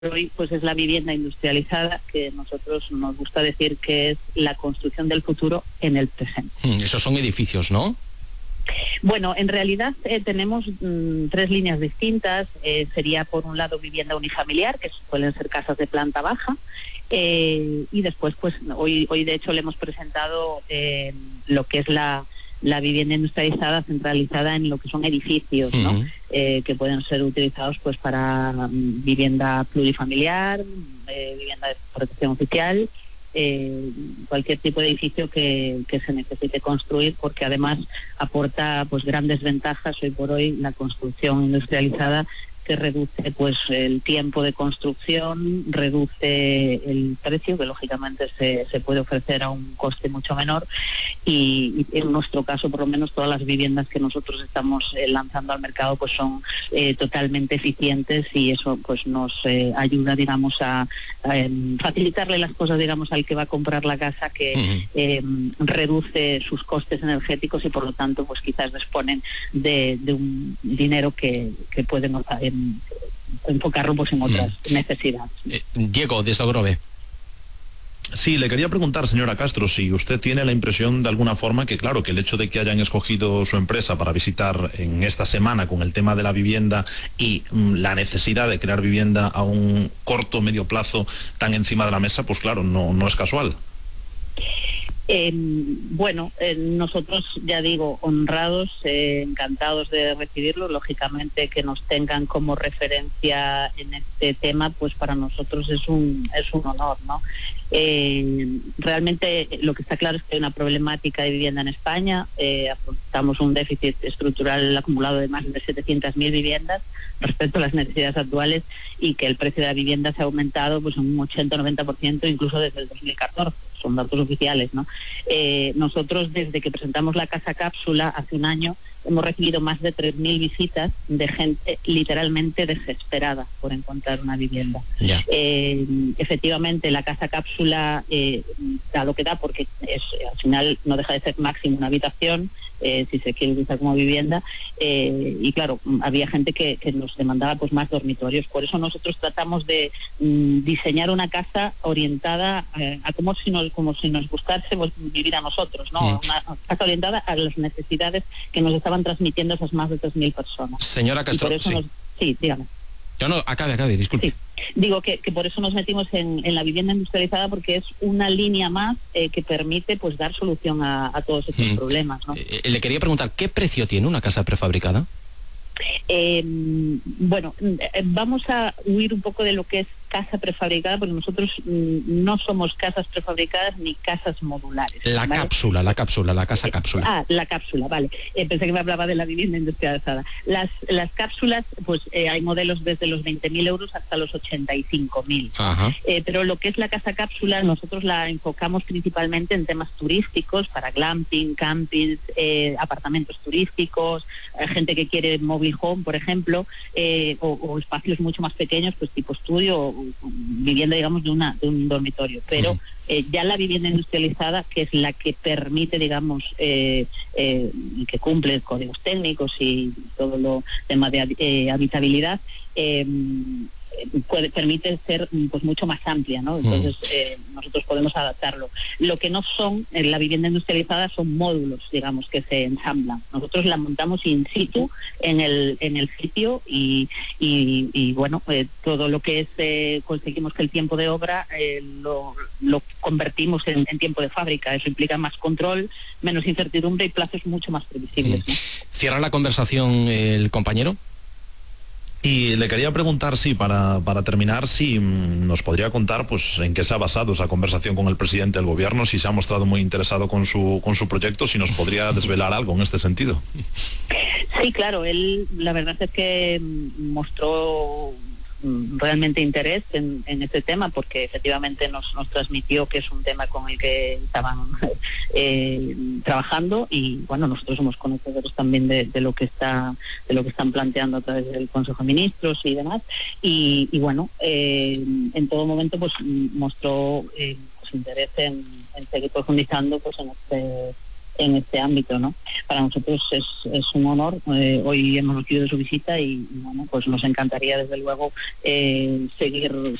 hoy pues es la vivienda industrializada, que nosotros nos gusta decir que es la construcción del futuro en el presente. Esos son edificios, ¿no? Bueno, en realidad tenemos tres líneas distintas. Sería por un lado vivienda unifamiliar, que suelen ser casas de planta baja, y después pues hoy de hecho le hemos presentado lo que es la vivienda industrializada centralizada en lo que son edificios, ¿no? Que pueden ser utilizados pues para vivienda plurifamiliar, vivienda de protección oficial, cualquier tipo de edificio que se necesite construir, porque además aporta pues grandes ventajas hoy por hoy la construcción industrializada, que reduce pues el tiempo de construcción, reduce el precio, que lógicamente se puede ofrecer a un coste mucho menor, y en nuestro caso por lo menos todas las viviendas que nosotros estamos lanzando al mercado pues son totalmente eficientes, y eso pues nos ayuda, digamos, a facilitarle las cosas, digamos, al que va a comprar la casa, que reduce sus costes energéticos y por lo tanto pues quizás disponen de un dinero que pueden enfocarlo pues en otras necesidades. Diego, desde Ogrove. Sí, le quería preguntar, señora Castro, si usted tiene la impresión de alguna forma que, claro, que el hecho de que hayan escogido su empresa para visitar en esta semana con el tema de la vivienda y la necesidad de crear vivienda a un corto o medio plazo tan encima de la mesa, pues claro, no es casual. Bueno, nosotros, ya digo, honrados, encantados de recibirlo. Lógicamente que nos tengan como referencia en este tema, pues para nosotros es un honor, ¿no? Realmente lo que está claro es que hay una problemática de vivienda en España. Afrontamos un déficit estructural acumulado de más de 700.000 viviendas respecto a las necesidades actuales, y que el precio de la vivienda se ha aumentado pues un 80-90% incluso desde el 2014. Son datos oficiales, ¿no? Nosotros, desde que presentamos la Casa Cápsula hace un año, hemos recibido más de 3.000 visitas de gente literalmente desesperada por encontrar una vivienda. Efectivamente, la Casa Cápsula da lo que da, porque al final no deja de ser máximo una habitación, si se quiere utilizar como vivienda, y claro, había gente que nos demandaba pues más dormitorios. Por eso nosotros tratamos de diseñar una casa orientada a como si nos gustase vivir a nosotros, ¿no? Una casa orientada a las necesidades que nos estaban transmitiendo esas más de 3.000 personas. Señora Castro, sí, dígame. No, acabe, disculpe. Sí. Digo que por eso nos metimos en la vivienda industrializada, porque es una línea más que permite pues dar solución a todos estos problemas, ¿no? Le quería preguntar, ¿qué precio tiene una casa prefabricada? Bueno, vamos a huir un poco de lo que es casa prefabricada, porque nosotros no somos casas prefabricadas ni casas modulares. La cápsula, la casa cápsula. La cápsula, vale. Pensé que me hablaba de la vivienda industrializada. Las cápsulas, pues hay modelos desde los 20.000 euros hasta los 85.000. Pero lo que es la casa cápsula, nosotros la enfocamos principalmente en temas turísticos, para glamping, campings, apartamentos turísticos, gente que quiere mobile home, por ejemplo, o espacios mucho más pequeños, pues tipo estudio o vivienda, digamos, de un dormitorio. Pero ya la vivienda industrializada, que es la que permite, digamos, y que cumple códigos técnicos y todo lo tema de habitabilidad, permite ser pues mucho más amplia, ¿no? Entonces nosotros podemos adaptarlo. Lo que no son en la vivienda industrializada son módulos, digamos, que se ensamblan. Nosotros la montamos in situ en el sitio, y bueno, todo lo que es conseguimos que el tiempo de obra lo convertimos en tiempo de fábrica. Eso implica más control, menos incertidumbre y plazos mucho más previsibles, ¿no? ¿Cierra la conversación el compañero? Y le quería preguntar, sí, para terminar, si nos podría contar pues en qué se ha basado esa conversación con el presidente del gobierno, si se ha mostrado muy interesado con su proyecto, si nos podría desvelar algo en este sentido. Sí, claro, él la verdad es que mostró realmente interés en este tema, porque efectivamente nos transmitió que es un tema con el que estaban trabajando, y bueno, nosotros somos conocedores también de lo que están planteando a través del Consejo de Ministros y demás, y bueno, en todo momento pues mostró pues interés en seguir profundizando pues este ámbito, ¿no? Para nosotros es un honor. Hoy hemos recibido su visita y bueno, pues nos encantaría desde luego seguir